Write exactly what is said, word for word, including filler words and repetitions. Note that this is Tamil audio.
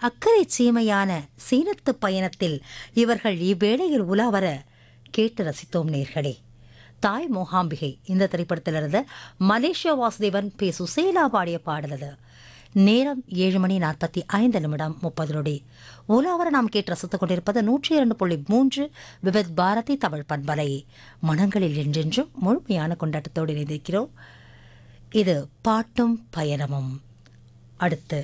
அக்கறை சீமையான சீனத்து பயணத்தில் இவர்கள் இவ்வேளையில் உலாவர கேட்டு ரசித்தோம் நேர்களே. தாய் மோகாம்பிகை இந்த திரைப்படத்திலிருந்து மலேசியா வாசுதேவன் பி சுசேலா பாடிய பாடலது. நேரம் ஏழு மணி நாற்பத்தி ஐந்து நிமிடம் முப்பது நொடி. ஓலாவர நாம் கேட்டு ரசித்துக் கொண்டிருப்பது நூற்றி இரண்டு புள்ளி மூன்று விவித் பாரதி தமிழ் பண்பலை. மனங்களில் என்றென்றும் முழுமையான கொண்டாட்டத்தோடு இணைந்திருக்கிறோம். இது பாட்டும் பயணமும். அடுத்து